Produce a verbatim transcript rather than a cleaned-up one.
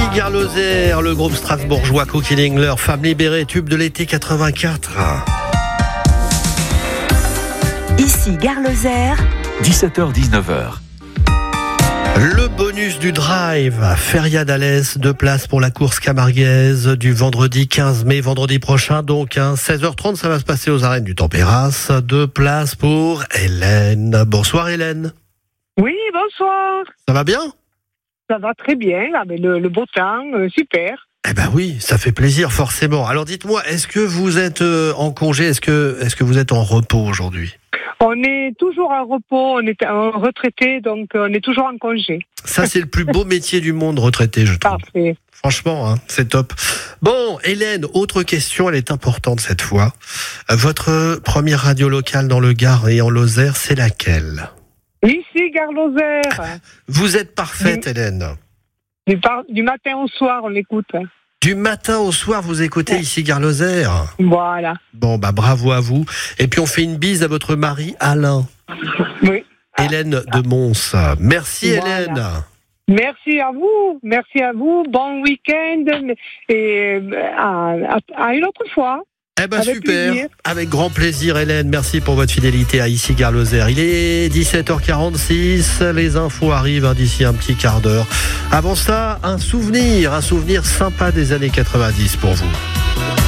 Gare Lozère, le groupe strasbourgeois Cooking, leur femme libérée, tube de l'été quatre-vingt-quatre. Ici Gare Lozère, dix-sept heures dix-neuf heures. Le bonus du drive, Feria d'Alès, deux places pour la course camarguaise du vendredi quinze mai, vendredi prochain, donc hein, seize heures trente, ça va se passer aux arènes du Tempéras. Deux places pour Hélène. Bonsoir Hélène. Oui, bonsoir. Ça va bien ? Ça va très bien, avec le, le beau temps, euh, super. Eh ben oui, ça fait plaisir forcément. Alors dites-moi, est-ce que vous êtes euh, en congé ? Est-ce que, est-ce que vous êtes en repos aujourd'hui ? On est toujours en repos, on est en retraité, donc on est toujours en congé. Ça, c'est le plus beau métier du monde, retraité, je trouve. Parfait. Franchement, hein, c'est top. Bon, Hélène, autre question, elle est importante cette fois. Votre première radio locale dans le Gard et en Lozère, c'est laquelle ? Ici, Gare Lozère. Vous êtes parfaite, Oui. Hélène. Du, par- du matin au soir, on l'écoute. Du matin au soir, vous écoutez Ouais. ici Gare Lozère. Voilà. Bon, bah bravo à vous. Et puis on fait une bise à votre mari, Alain. Oui. Hélène de Mons. Merci Voilà. Hélène. Merci à vous, merci à vous. Bon week-end et euh, à, à- à une autre fois. Eh ben Avec super, plaisir. avec grand plaisir Hélène, merci pour votre fidélité à ici Gare Lozère. Il est dix-sept heures quarante-six, les infos arrivent hein, d'ici un petit quart d'heure. Avant ça, un souvenir, un souvenir sympa des années quatre-vingt-dix pour vous.